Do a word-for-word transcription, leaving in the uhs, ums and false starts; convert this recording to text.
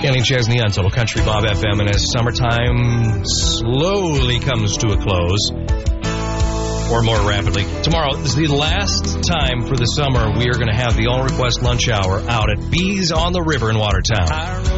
Kenny Chesney on Total Country Bob F M, and as summertime slowly comes to a close, or more rapidly, tomorrow is the last time for the summer we are going to have the All Request Lunch Hour out at Bees on the River in Watertown.